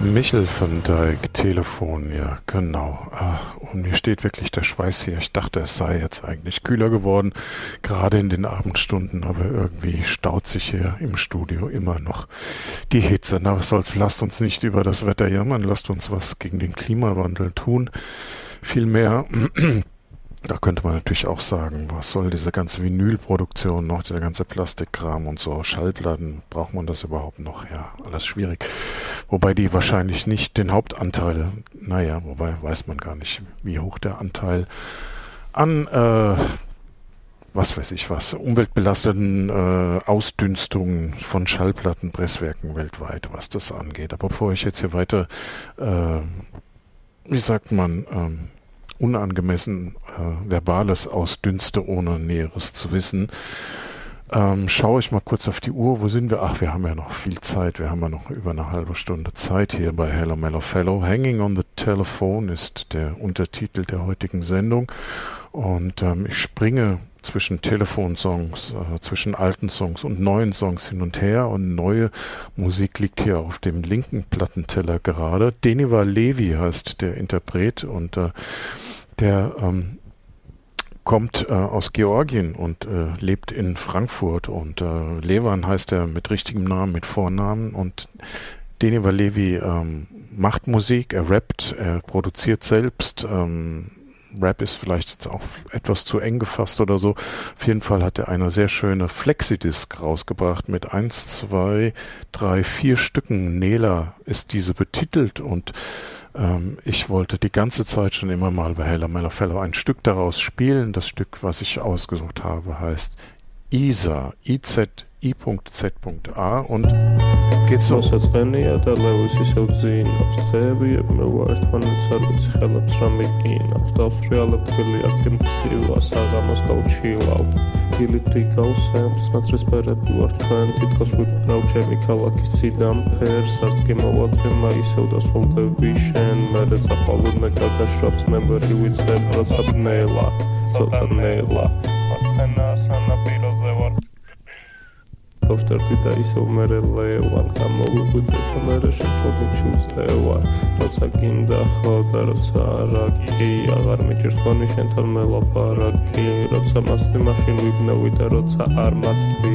Michel van Dijk, Telefon, ja, genau. Und mir steht wirklich der Schweiß hier. Ich dachte, es sei jetzt eigentlich kühler geworden, gerade in den Abendstunden, aber irgendwie staut sich hier im Studio immer noch die Hitze. Na, was soll's, lasst uns nicht über das Wetter jammern, lasst uns was gegen den Klimawandel tun. Vielmehr, da könnte man natürlich auch sagen, was soll diese ganze Vinylproduktion noch, dieser ganze Plastikkram und so, Schallplatten, braucht man das überhaupt noch? Ja, alles schwierig. Wobei die wahrscheinlich nicht den Hauptanteil, wobei weiß man gar nicht, wie hoch der Anteil an, umweltbelasteten Ausdünstungen von Schallplattenpresswerken weltweit, was das angeht. Aber bevor ich jetzt hier weiter, unangemessen Verbales ausdünste, ohne Näheres zu wissen, schaue ich mal kurz auf die Uhr. Wo sind wir? Ach, wir haben ja noch viel Zeit. Wir haben ja noch über eine halbe Stunde Zeit hier bei Hello Mellow Fellow. Hanging on the Telephone ist der Untertitel der heutigen Sendung. Und ich springe zwischen Telefonsongs, zwischen alten Songs und neuen Songs hin und her. Und neue Musik liegt hier auf dem linken Plattenteller gerade. Deniva Levi heißt der Interpret und der kommt aus Georgien und lebt in Frankfurt. Und Levan heißt er mit richtigem Namen, mit Vornamen. Und Deniva Levi macht Musik, er rappt, er produziert selbst. Rap ist vielleicht jetzt auch etwas zu eng gefasst oder so. Auf jeden Fall hat er eine sehr schöne Flexidisc rausgebracht mit 1, 2, 3, 4 Stücken. Nela ist diese betitelt und ich wollte die ganze Zeit schon immer mal bei Hello Mellow Fellow ein Stück daraus spielen. Das Stück, was ich ausgesucht habe, heißt IZA, I-Z-I.Z.A und geht so. Povštarti da isou mere levan, kamogubudze kamere შეწყობილ შუწევა, როცა გინდა ხოდა როცა არაკი, აღარ მიჭირს გონი შენთან მელაპარაკი, როცა მასწრე მაშინ ვიბნევი და როცა არ მაცდი,